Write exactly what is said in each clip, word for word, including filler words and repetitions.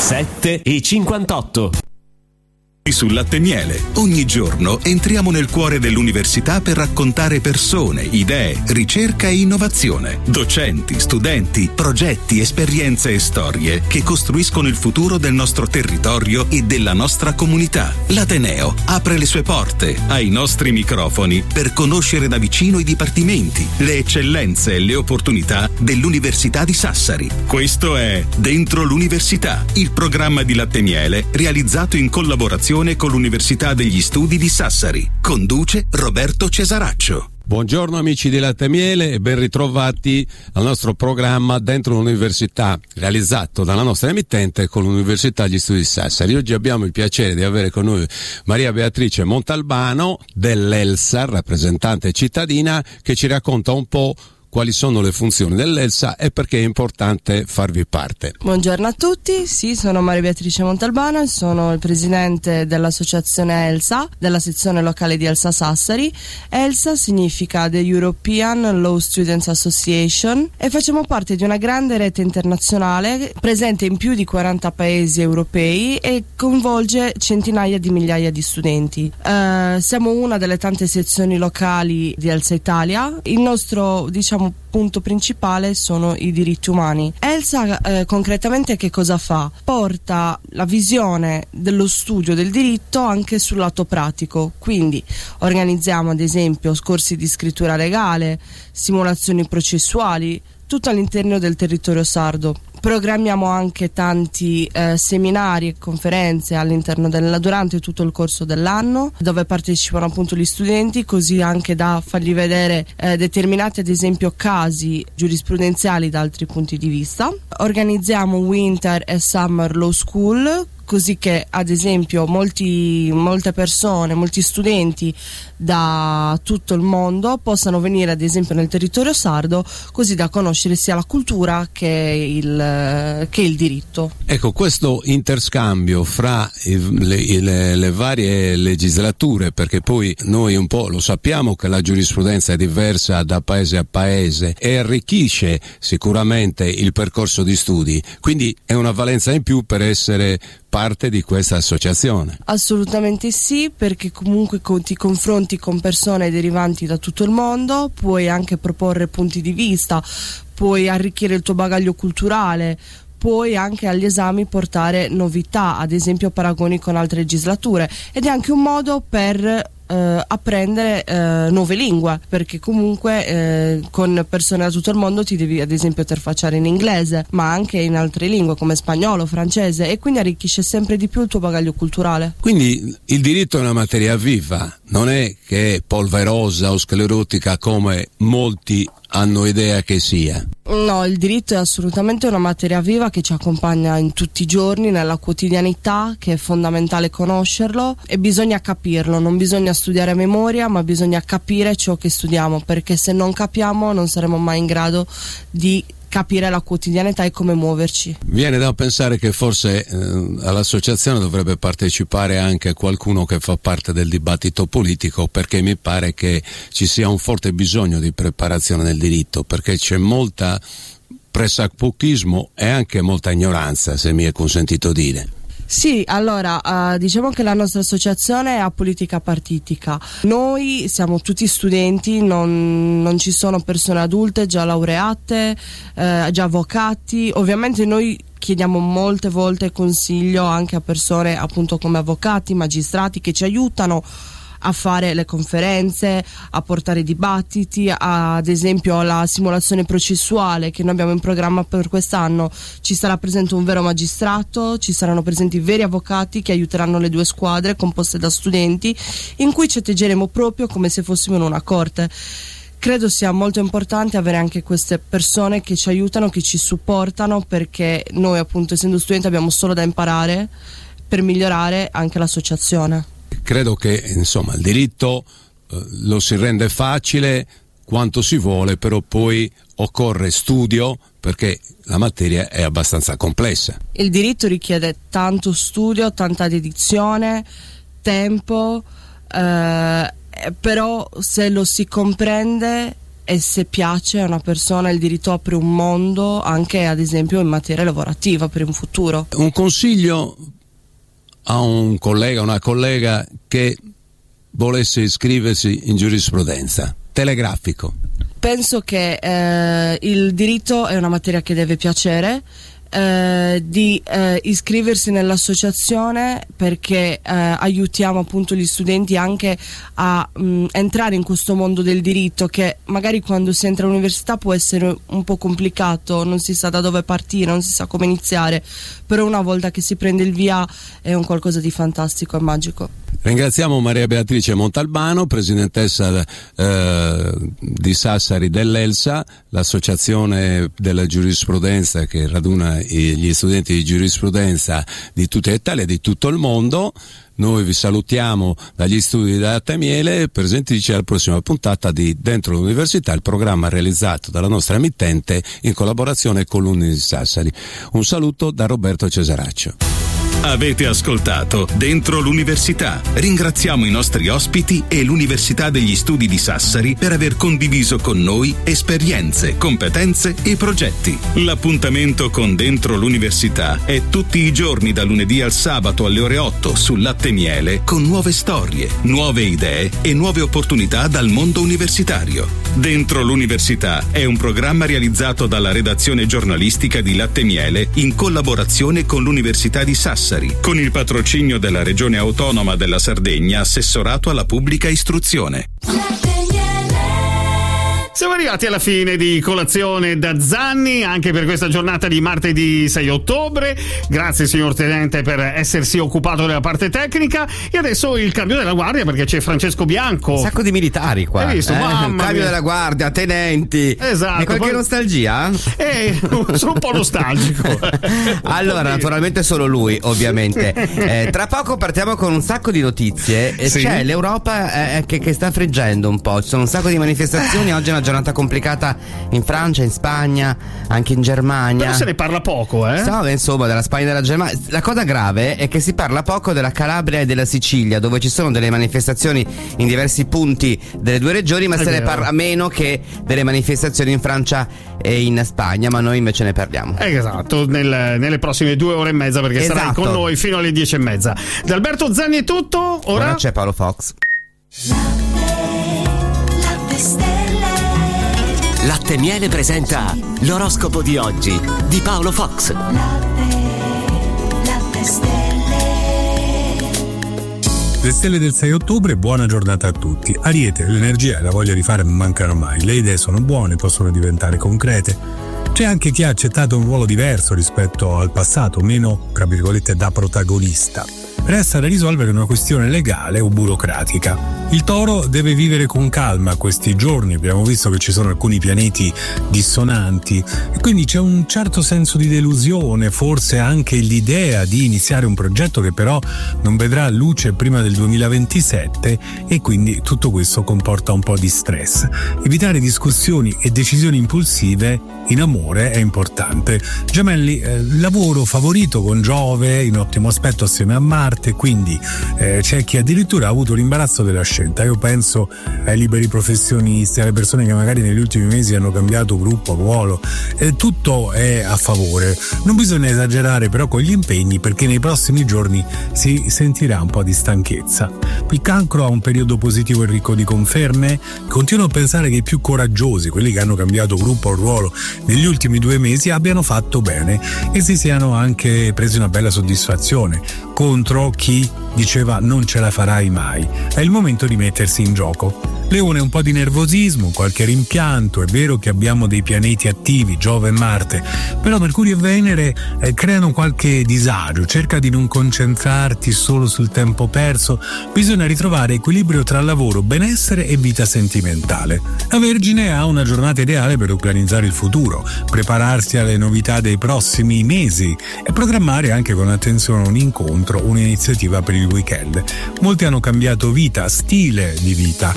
sette e cinquantotto. Sul Latte e Miele. Ogni giorno entriamo nel cuore dell'università per raccontare persone, idee, ricerca e innovazione, docenti, studenti, progetti, esperienze e storie che costruiscono il futuro del nostro territorio e della nostra comunità. L'Ateneo apre le sue porte ai nostri microfoni per conoscere da vicino i dipartimenti, le eccellenze e le opportunità dell'Università di Sassari. Questo è Dentro l'Università, il programma di Latte e Miele realizzato in collaborazione con l'Università degli Studi di Sassari. Conduce Roberto Cesaraccio. Buongiorno amici di Latte e Miele e ben ritrovati al nostro programma Dentro l'Università, realizzato dalla nostra emittente con l'Università degli Studi di Sassari. Oggi abbiamo il piacere di avere con noi Maria Beatrice Montalbano dell'ELSA, rappresentante cittadina, che ci racconta un po' quali sono le funzioni dell'ELSA e perché è importante farvi parte. Buongiorno a tutti, sì, sono Maria Beatrice Montalbano e sono il presidente dell'associazione ELSA, della sezione locale di ELSA Sassari. ELSA significa The European Law Students Association e facciamo parte di una grande rete internazionale presente in più di quaranta paesi europei e coinvolge centinaia di migliaia di studenti. Uh, siamo una delle tante sezioni locali di ELSA Italia. Il nostro, diciamo, punto principale sono i diritti umani. ELSA eh, concretamente che cosa fa? Porta la visione dello studio del diritto anche sul lato pratico, quindi organizziamo ad esempio corsi di scrittura legale, simulazioni processuali, tutto all'interno del territorio sardo. Programmiamo anche tanti eh, seminari e conferenze all'interno del, durante tutto il corso dell'anno, dove partecipano appunto gli studenti, così anche da fargli vedere eh, determinati ad esempio casi giurisprudenziali da altri punti di vista. Organizziamo Winter e Summer Law School, così che ad esempio molti, molte persone, molti studenti da tutto il mondo possano venire ad esempio nel territorio sardo, così da conoscere sia la cultura che il, che il diritto. Ecco, questo interscambio fra le, le, le varie legislature, perché poi noi un po' lo sappiamo che la giurisprudenza è diversa da paese a paese e arricchisce sicuramente il percorso di studi, quindi è una valenza in più per essere parte di questa associazione. Assolutamente sì, perché comunque ti confronti con persone derivanti da tutto il mondo, puoi anche proporre punti di vista, puoi arricchire il tuo bagaglio culturale, puoi anche agli esami portare novità, ad esempio paragoni con altre legislature, ed è anche un modo per Uh, apprendere uh, nuove lingue, perché comunque uh, con persone da tutto il mondo ti devi ad esempio interfacciare in inglese, ma anche in altre lingue come spagnolo, francese, e quindi arricchisce sempre di più il tuo bagaglio culturale. Quindi il diritto è una materia viva, non è che è polverosa o sclerotica come molti hanno idea che sia. No, il diritto è assolutamente una materia viva che ci accompagna in tutti i giorni, nella quotidianità, che è fondamentale conoscerlo e bisogna capirlo, non bisogna studiare a memoria, ma bisogna capire ciò che studiamo, perché se non capiamo non saremo mai in grado di capire la quotidianità e come muoverci. Viene da pensare che forse eh, all'associazione dovrebbe partecipare anche qualcuno che fa parte del dibattito politico, perché mi pare che ci sia un forte bisogno di preparazione del diritto, perché c'è molta pressappochismo e anche molta ignoranza, se mi è consentito dire. Sì, allora uh, diciamo che la nostra associazione è apolitica partitica. Noi siamo tutti studenti, non, non ci sono persone adulte già laureate, eh, già avvocati. Ovviamente noi chiediamo molte volte consiglio anche a persone appunto come avvocati, magistrati che ci aiutano a fare le conferenze, a portare dibattiti, a, ad esempio la simulazione processuale che noi abbiamo in programma per quest'anno. Ci sarà presente un vero magistrato, ci saranno presenti veri avvocati che aiuteranno le due squadre composte da studenti, in cui ci atteggeremo proprio come se fossimo in una corte. Credo sia molto importante avere anche queste persone che ci aiutano, che ci supportano, perché noi appunto essendo studenti abbiamo solo da imparare per migliorare anche l'associazione. Credo che insomma il diritto eh, lo si rende facile quanto si vuole, però poi occorre studio perché la materia è abbastanza complessa. Il diritto richiede tanto studio, tanta dedizione, tempo, eh, però se lo si comprende e se piace a una persona il diritto apre un mondo anche ad esempio in materia lavorativa per un futuro. Un consiglio a un collega, una collega che volesse iscriversi in giurisprudenza, telegrafico. Penso che eh, il diritto è una materia che deve piacere, eh, di eh, iscriversi nell'associazione perché eh, aiutiamo appunto gli studenti anche a mh, entrare in questo mondo del diritto che magari quando si entra all'università può essere un po' complicato, non si sa da dove partire, non si sa come iniziare, però una volta che si prende il via è un qualcosa di fantastico e magico. Ringraziamo Maria Beatrice Montalbano, presidentessa eh, di Sassari dell'ELSA, l'associazione della giurisprudenza che raduna gli studenti di giurisprudenza di tutta Italia e di tutto il mondo. Noi vi salutiamo dagli studi di Latte e Miele, presentici alla prossima puntata di Dentro l'Università, il programma realizzato dalla nostra emittente in collaborazione con l'Uni di Sassari. Un saluto da Roberto Cesaraccio. Avete ascoltato Dentro l'Università. Ringraziamo i nostri ospiti e l'Università degli Studi di Sassari per aver condiviso con noi esperienze, competenze e progetti. L'appuntamento con Dentro l'Università è tutti i giorni da lunedì al sabato alle ore otto su Latte e Miele con nuove storie, nuove idee e nuove opportunità dal mondo universitario. Dentro l'Università è un programma realizzato dalla redazione giornalistica di Latte e Miele in collaborazione con l'Università di Sassari, con il patrocinio della Regione Autonoma della Sardegna, assessorato alla pubblica istruzione. Siamo arrivati alla fine di Colazione da Zanni anche per questa giornata di martedì sei ottobre. Grazie signor Tenente per essersi occupato della parte tecnica e adesso il cambio della guardia perché c'è Francesco Bianco. Un sacco di militari qua. Hai visto? Eh? Mamma Il cambio mia. della guardia, tenenti. Esatto. E qualche poi... nostalgia? Eh, sono un po' nostalgico. Allora, naturalmente solo lui, ovviamente. Eh, tra poco partiamo con un sacco di notizie. E Sì. c'è l'Europa eh, che, che sta friggendo un po'. Ci sono un sacco di manifestazioni. Oggi è una giornata complicata in Francia, in Spagna, anche in Germania. Però se ne parla poco, eh? So, insomma, della Spagna e della Germania. La cosa grave è che si parla poco della Calabria e della Sicilia, dove ci sono delle manifestazioni in diversi punti delle due regioni, ma È se ne vero. parla meno che delle manifestazioni in Francia e in Spagna, ma noi invece ne parliamo. Eh, Esatto, nel- nelle prossime due ore e mezza perché sarai Esatto. con noi fino alle dieci e mezza. Da Alberto Zanni è tutto, ora Ora c'è Paolo Fox. Latte e Miele presenta l'oroscopo di oggi di Paolo Fox. Le stelle del sei ottobre, buona giornata a tutti. Ariete, l'energia e la voglia di fare non mancano mai. Le idee sono buone, possono diventare concrete. C'è anche chi ha accettato un ruolo diverso rispetto al passato, meno, tra virgolette, da protagonista. Resta da risolvere una questione legale o burocratica. Il Toro deve vivere con calma questi giorni, abbiamo visto che ci sono alcuni pianeti dissonanti e quindi c'è un certo senso di delusione, forse anche l'idea di iniziare un progetto che però non vedrà luce prima del duemilaventisette e quindi tutto questo comporta un po' di stress. Evitare discussioni e decisioni impulsive in amore è importante. Gemelli, eh, lavoro favorito con Giove in ottimo aspetto assieme a Marte, quindi eh, c'è chi addirittura ha avuto l'imbarazzo della scelta. Io penso ai liberi professionisti, alle persone che magari negli ultimi mesi hanno cambiato gruppo, ruolo, eh, tutto è a favore. Non bisogna esagerare però con gli impegni perché nei prossimi giorni si sentirà un po' di stanchezza. Il Cancro ha un periodo positivo e ricco di conferme. Continuo a pensare che i più coraggiosi, quelli che hanno cambiato gruppo o ruolo negli ultimi due mesi, abbiano fatto bene e si siano anche presi una bella soddisfazione contro chi diceva non ce la farai mai. È il momento di mettersi in gioco. Leone, un po' di nervosismo, qualche rimpianto. È vero che abbiamo dei pianeti attivi, Giove e Marte, però Mercurio e Venere eh, creano qualche disagio. Cerca di non concentrarti solo sul tempo perso. Bisogna ritrovare equilibrio tra lavoro, benessere e vita sentimentale. La Vergine ha una giornata ideale per organizzare il futuro, prepararsi alle novità dei prossimi mesi e programmare anche con attenzione un incontro, un'iniziativa per il weekend. Molti hanno cambiato vita, stile di vita e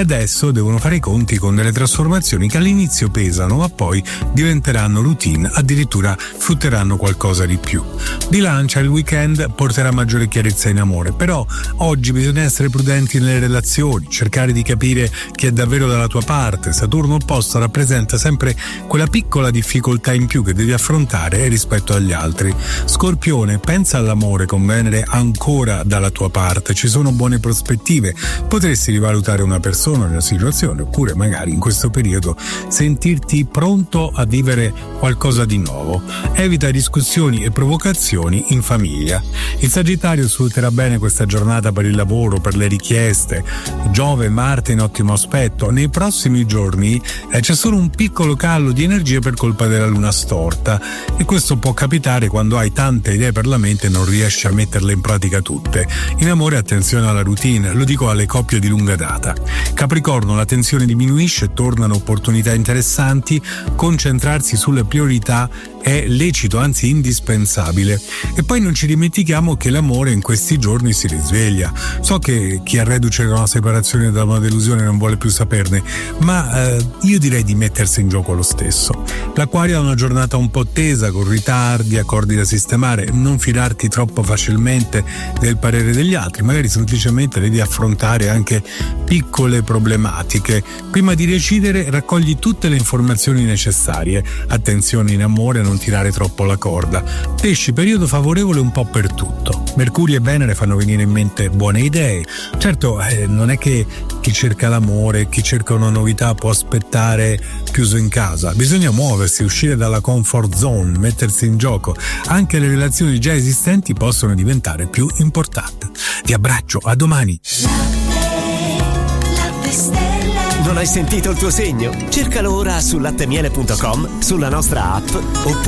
adesso devono fare i conti con delle trasformazioni che all'inizio pesano ma poi diventeranno routine, addirittura frutteranno qualcosa di più. Bilancia, il weekend porterà maggiore chiarezza in amore, però oggi bisogna essere prudenti nelle relazioni, cercare di capire chi è davvero dalla tua parte. Saturno opposto rappresenta sempre quella piccola difficoltà in più che devi affrontare rispetto agli altri. Scorpione, pensa all'amore con Venere ancora dalla tua parte, ci sono buone prospettive, potresti rivalutare una persona, una situazione, oppure magari in questo periodo sentirti pronto a vivere qualcosa di nuovo. Evita discussioni e provocazioni in famiglia. Il Sagittario sfrutterà bene questa giornata per il lavoro, per le richieste. Giove e Marte in ottimo aspetto. Nei prossimi giorni eh, c'è solo un piccolo callo di energie per colpa della luna storta, e questo può capitare quando hai tante idee per la mente e non riesci a metterle in pratica tutte. In amore attenzione alla routine, lo dico alle coppie di lunga data. Capricorno, la tensione diminuisce, tornano opportunità interessanti, concentrarsi sulle priorità è lecito, anzi indispensabile. E poi non ci dimentichiamo che l'amore in questi giorni si risveglia. So che chi è reduce da una separazione, da una delusione, non vuole più saperne, ma eh, io direi di mettersi in gioco lo stesso. L'Acquario ha una giornata un po' tesa, con ritardi, accordi da sistemare. Non fidarti troppo facilmente del parere degli altri, magari semplicemente devi affrontare anche piccole problematiche. Prima di decidere raccogli tutte le informazioni necessarie. Attenzione in amore, non tirare troppo la corda. Pesci, periodo favorevole un po' per tutto. Mercurio e Venere fanno venire in mente buone idee. Certo, eh, non è che chi cerca l'amore, chi cerca una novità può aspettare chiuso in casa. Bisogna muoversi, uscire dalla comfort zone, mettersi in gioco. Anche le relazioni già esistenti possono diventare più importanti. Vi abbraccio, a domani. Non hai sentito il tuo segno? Cercalo ora su lattemiele punto com, sulla nostra app oppure